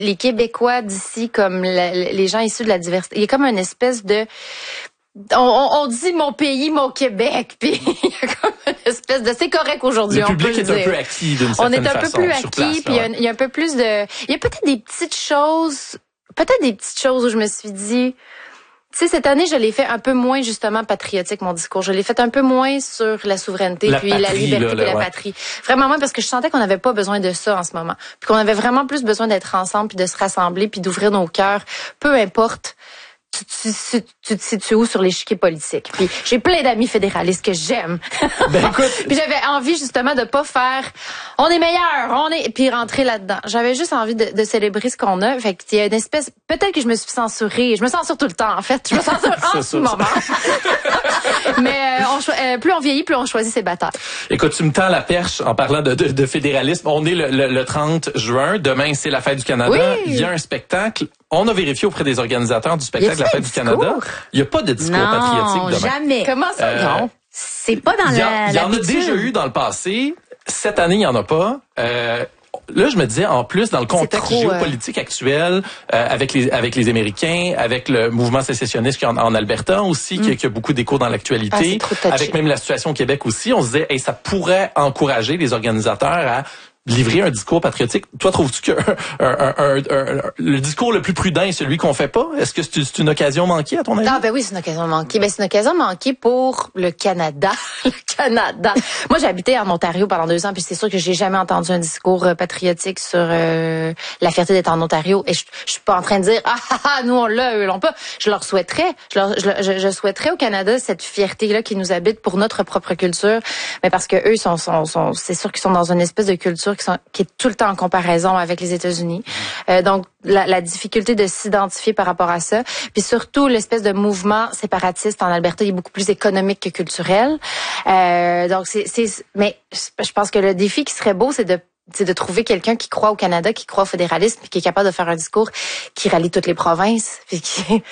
les Québécois d'ici comme les gens issus de la diversité. Il y a comme une espèce de... On dit mon pays, mon Québec, puis il y a comme une espèce de... C'est correct aujourd'hui, le public est un peu acquis d'une certaine façon. On est un peu plus acquis, puis il y a un peu plus de... Il y a peut-être des petites choses où je me suis dit... Tu sais, cette année, je l'ai fait un peu moins, justement, patriotique, mon discours. Je l'ai fait un peu moins sur la souveraineté, la liberté, puis la patrie. Vraiment moins, parce que je sentais qu'on n'avait pas besoin de ça en ce moment. Puis qu'on avait vraiment plus besoin d'être ensemble, puis de se rassembler, puis d'ouvrir nos cœurs. Peu importe, tu te situes où sur l'échiquier politique. Puis j'ai plein d'amis fédéralistes que j'aime. Ben écoute, puis j'avais envie justement de pas faire on est meilleur, puis rentrer là-dedans. J'avais juste envie de célébrer ce qu'on a. Fait qu'il y a une espèce, peut-être que je me suis censurée. Je me censure tout le temps en fait. Je me censure en ce moment. Mais plus on vieillit, plus on choisit ses batailles. Écoute, tu me tends la perche en parlant de fédéralisme. On est le 30 juin. Demain, c'est la Fête du Canada. Oui. Il y a un spectacle. On a vérifié auprès des organisateurs du spectacle de la Fête du Canada. Il n'y a pas de discours patriotique demain. Non, jamais. Comment ça, non? C'est pas dans Il y en a déjà eu dans le passé. Cette année, il n'y en a pas. Là, je me disais, en plus, dans le contexte géopolitique actuel, avec les Américains, avec le mouvement sécessionniste qu'il y a en Alberta aussi, qui a beaucoup d'écho dans l'actualité, avec même la situation au Québec aussi, on se disait, ça pourrait encourager les organisateurs à livrer un discours patriotique. Toi, trouves-tu que le discours le plus prudent est celui qu'on fait pas? Est-ce que c'est une occasion manquée, à ton avis? Ah, ben oui, c'est une occasion manquée. Ben, c'est une occasion manquée pour le Canada. Le Canada. Moi, j'ai habité en Ontario pendant 2 ans, puis c'est sûr que j'ai jamais entendu un discours patriotique sur la fierté d'être en Ontario. Et je suis pas en train de dire, nous on l'a, eux l'ont pas. Je leur souhaiterais. Je souhaiterais au Canada cette fierté-là qui nous habite pour notre propre culture. Mais parce que eux c'est sûr qu'ils sont dans une espèce de culture qui est tout le temps en comparaison avec les États-Unis. Donc, la difficulté de s'identifier par rapport à ça. Puis surtout, l'espèce de mouvement séparatiste en Alberta, il est beaucoup plus économique que culturel. Donc, mais je pense que le défi qui serait beau, c'est de trouver quelqu'un qui croit au Canada, qui croit au fédéralisme, puis qui est capable de faire un discours qui rallie toutes les provinces. Puis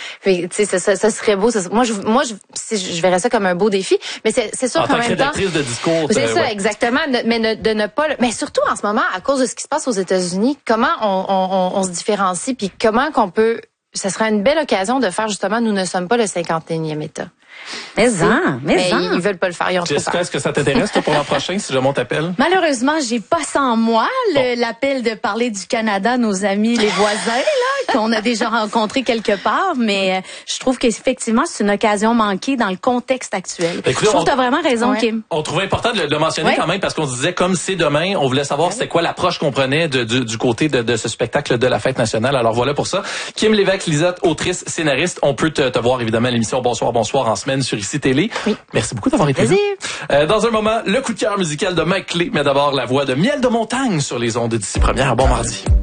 ça serait beau. Moi, je verrais ça comme un beau défi. Mais c'est sûr qu'en même temps, en tant que rédactrice de discours, c'est ça exactement. Mais de ne pas. Mais surtout en ce moment, à cause de ce qui se passe aux États-Unis, comment on se différencie, puis comment qu'on peut. Ça serait une belle occasion de faire justement. Nous ne sommes pas le 51e État. Mais ils veulent pas le faire. Ils ont trop peur. Est-ce que ça t'intéresse, toi, pour l'an prochain, si jamais on t'appelle? Malheureusement, j'ai pas ça en moi, l'appel de parler du Canada, nos amis, les voisins, là, qu'on a déjà rencontrés quelque part, mais je trouve qu'effectivement, c'est une occasion manquée dans le contexte actuel. Écoutez, je trouve que t'as vraiment raison, Kim. On trouvait important de le mentionner quand même, parce qu'on se disait, comme c'est demain, on voulait savoir c'était quoi l'approche qu'on prenait du côté de ce spectacle de la Fête nationale. Alors voilà pour ça. Kim Lévesque-Lisette, autrice, scénariste, on peut te voir évidemment à l'émission Bonsoir en semaine sur ICI Télé. Oui. Merci beaucoup d'avoir été là. Dans un moment, le coup de cœur musical de Mike Clé, mais d'abord la voix de Miel de Montagne sur les ondes d'ici première. Bon mardi.